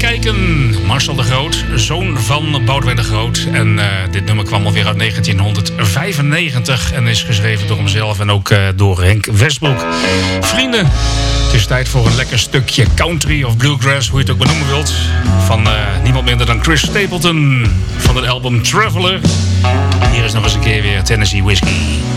kijken. Marcel de Groot, zoon van Boudewijn de Groot. En dit nummer kwam alweer uit 1995 en is geschreven door hemzelf en ook door Henk Westbroek. Vrienden, het is tijd voor een lekker stukje country of bluegrass, hoe je het ook benoemen wilt. Van niemand minder dan Chris Stapleton van het album Traveler. Hier is nog eens een keer weer Tennessee Whiskey.